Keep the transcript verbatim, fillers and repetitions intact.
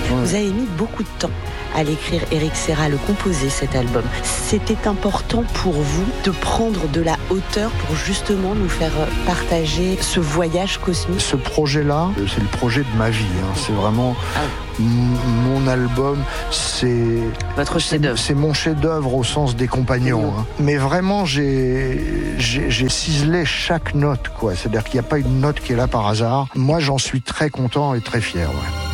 Ouais. Vous avez mis beaucoup de temps à l'écrire, Éric Serra, à le composer, cet album. C'était important pour vous de prendre de la hauteur pour justement nous faire partager ce voyage cosmique? Ce projet-là, c'est le projet de ma vie. Hein. C'est vraiment ah. m- mon album. C'est votre chef-d'œuvre. C'est mon chef-d'œuvre au sens des compagnons. Hein. Mais vraiment, j'ai, j'ai, j'ai ciselé chaque note, quoi. C'est-à-dire qu'il n'y a pas une note qui est là par hasard. Moi, j'en suis très content et très fier. Ouais.